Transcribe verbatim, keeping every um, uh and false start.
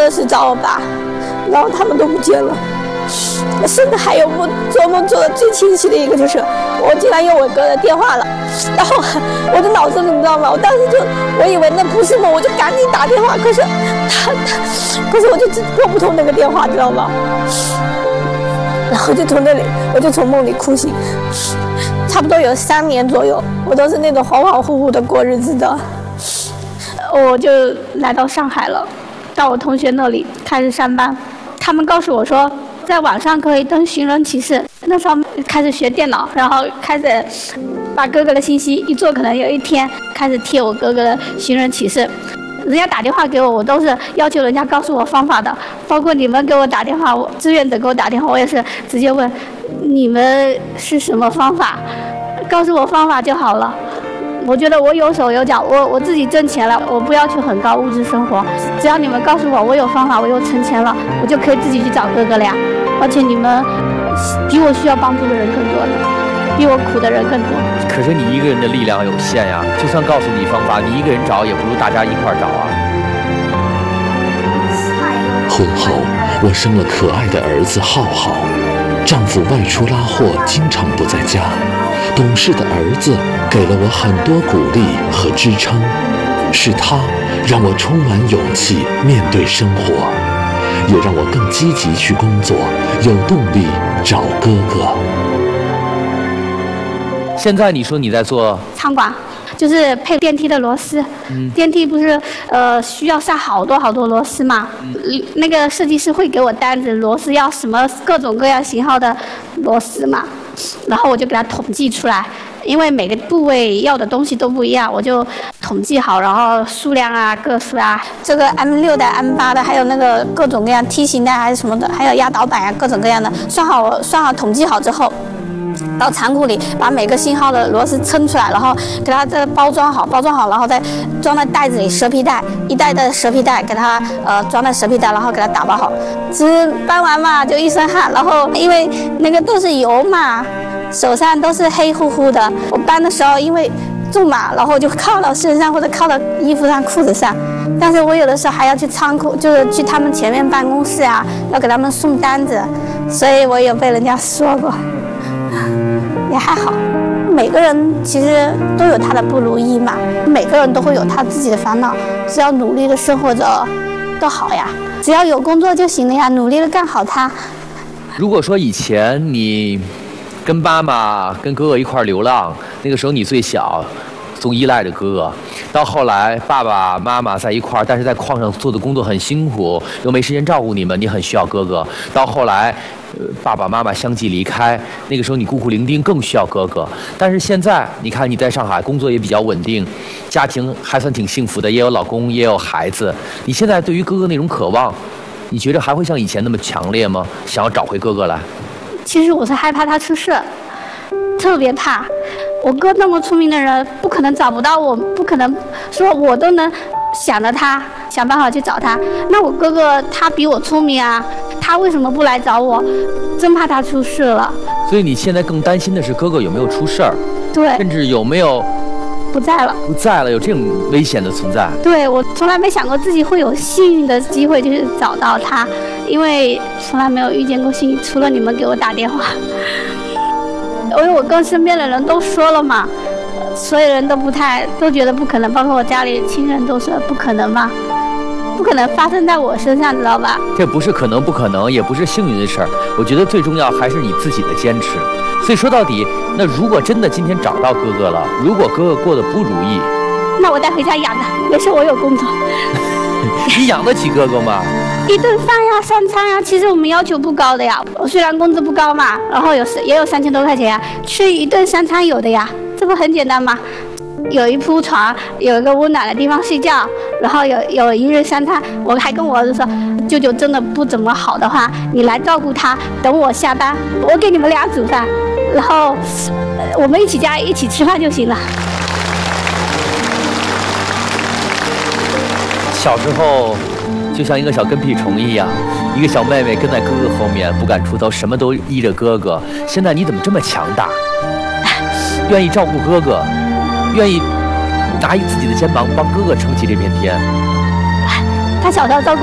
二十找我爸，然后他们都不见了。甚至还有我做梦做的最清晰的一个，就是我竟然用我哥的电话了，然后我的脑子里你知道吗？我当时就我以为那不是梦，我就赶紧打电话，可是他他，可是我就拨不通那个电话，知道吗？然后就从那里，我就从梦里哭醒，差不多有三年左右，我都是那种恍恍惚惚的过日子的。我就来到上海了，到我同学那里开始上班，他们告诉我说，在网上可以登寻人启事。那时候开始学电脑，然后开始把哥哥的信息一做，可能有一天开始贴我哥哥的寻人启事。人家打电话给我，我都是要求人家告诉我方法的，包括你们给我打电话，我志愿者给我打电话，我也是直接问你们是什么方法，告诉我方法就好了。我觉得我有手有脚，我我自己挣钱了，我不要求很高物质生活，只要你们告诉我我有方法，我又存钱了，我就可以自己去找哥哥了呀。而且你们比我需要帮助的人更多呢，比我苦的人更多。 可是你一个人的力量有限呀，就算告诉你方法，你一个人找也不如大家一块儿找啊。 婚后，我生了可爱的儿子浩浩，丈夫外出拉货，经常不在家。懂事的儿子给了我很多鼓励和支撑，是他让我充满勇气面对生活，也让我更积极去工作，有动力找哥哥。 现在你说你在做仓管，就是配电梯的螺丝。嗯、电梯不是呃需要上好多好多螺丝嘛？嗯、那个设计师会给我单子，螺丝要什么各种各样型号的螺丝嘛。然后我就给他统计出来，因为每个部位要的东西都不一样，我就统计好，然后数量啊、个数啊，这个 M 六 的、M 八 的，还有那个各种各样梯形的还是什么的，还有压倒板啊，各种各样的，算好算好统计好之后，到仓库里把每个型号的螺丝称出来，然后给它再包装好，包装好，然后再装在袋子里，蛇皮袋一袋的蛇皮袋给它呃装在蛇皮袋，然后给它打包好。只是搬完嘛就一身汗，然后因为那个都是油嘛，手上都是黑乎乎的。我搬的时候因为重嘛，然后就靠到身上或者靠到衣服上、裤子上。但是我有的时候还要去仓库，就是去他们前面办公室啊，要给他们送单子，所以我有被人家说过。也还好，每个人其实都有他的不如意嘛，每个人都会有他自己的烦恼，只要努力的生活着都好呀，只要有工作就行了呀，努力的干好它。 如果说以前你跟妈妈跟哥哥一块流浪，那个时候你最小，总依赖着哥哥，到后来爸爸妈妈在一块儿，但是在矿上做的工作很辛苦，又没时间照顾你们，你很需要哥哥。到后来呃，爸爸妈妈相继离开，那个时候你孤苦伶仃，更需要哥哥。但是现在你看你在上海工作也比较稳定，家庭还算挺幸福的，也有老公也有孩子，你现在对于哥哥那种渴望，你觉得还会像以前那么强烈吗？想要找回哥哥来？ 其实我是害怕他出事，特别怕。我哥那么聪明的人，不可能找不到我，不可能说我都能想着他，想办法去找他。那我哥哥他比我聪明啊，他为什么不来找我？真怕他出事了。 所以你现在更担心的是哥哥有没有出事儿， 对， 甚至有没有不在了， 不在了，有这种危险的存在。 对，我从来没想过自己会有幸运的机会，就是找到他，因为从来没有遇见过幸运，除了你们给我打电话。因为我跟身边的人都说了嘛，所有人都不太都觉得不可能，包括我家里亲人都说不可能嘛，不可能发生在我身上，知道吧？ 这不是可能不可能，也不是幸运的事儿。我觉得最重要还是你自己的坚持。所以说到底，那如果真的今天找到哥哥了，如果哥哥过得不如意， 那我带回家养的，没事，我有工作。 你养得起哥哥吗？ 一顿饭呀，三餐呀，其实我们要求不高的呀。我虽然工资不高嘛，然后有也有三千多块钱呀，吃一顿三餐有的呀，这不很简单吗？有一铺床，有一个温暖的地方睡觉，然后有有一日三餐。我还跟我儿子说，舅舅真的不怎么好的话，你来照顾他，等我下班，我给你们俩煮饭，然后我们一起家一起吃饭就行了。 小时候就像一个小跟屁虫一样，一个小妹妹跟在哥哥后面不敢出头，什么都依着哥哥。现在你怎么这么强大，愿意照顾哥哥，愿意拿自己的肩膀帮哥哥撑起这片天？ 他小时候照顾